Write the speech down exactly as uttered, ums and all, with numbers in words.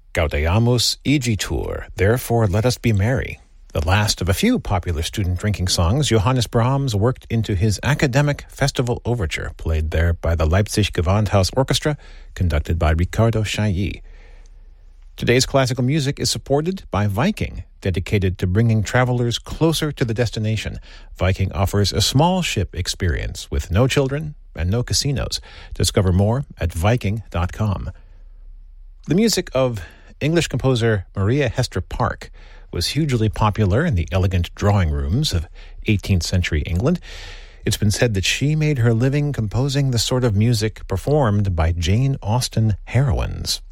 Gaudeamus Igitur, Therefore Let Us Be Merry. The last of a few popular student drinking songs Johannes Brahms worked into his academic festival overture, played there by the Leipzig Gewandhaus Orchestra, conducted by Riccardo Chailly. Today's classical music is supported by Viking, dedicated to bringing travelers closer to the destination. Viking offers a small ship experience with no children and no casinos. Discover more at viking dot com. The music of English composer Maria Hester Park was hugely popular in the elegant drawing rooms of eighteenth century England. It's been said that she made her living composing the sort of music performed by Jane Austen heroines.